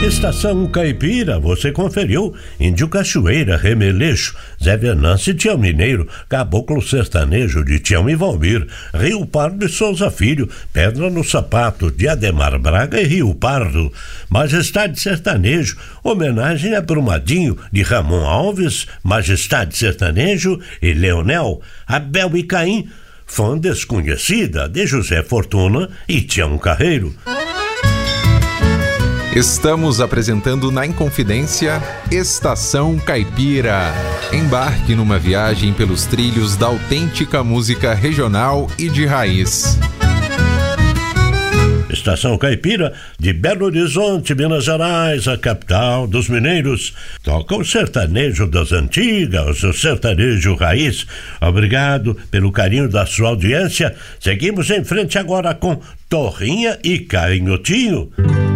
Estação Caipira, você conferiu Índio Cachoeira, Remeleixo, Zé Venâncio e Tião Mineiro, Caboclo Sertanejo de Tião e Valmir, Rio Pardo e Souza Filho, Pedra no Sapato de Ademar Braga e Rio Pardo, Majestade Sertanejo, homenagem a Brumadinho de Ramon Alves, Majestade Sertanejo e Leonel, Abel e Caim, Fã Desconhecida de José Fortuna e Tião Carreiro. Estamos apresentando na Inconfidência Estação Caipira. Embarque numa viagem pelos trilhos da autêntica música regional e de raiz. Estação Caipira de Belo Horizonte, Minas Gerais, a capital dos mineiros. Toca o sertanejo das antigas, o sertanejo raiz. Obrigado pelo carinho da sua audiência. Seguimos em frente agora com Torrinha e Canhotinho.